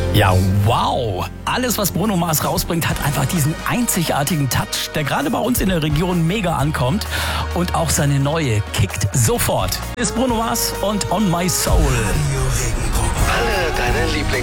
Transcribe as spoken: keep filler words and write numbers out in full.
Ja, wow! Alles, was Bruno Mars rausbringt, hat einfach diesen einzigartigen Touch, der gerade bei uns in der Region mega ankommt. Und auch seine neue kickt sofort. Ist Bruno Mars und On My Soul. Alle deine Lieblings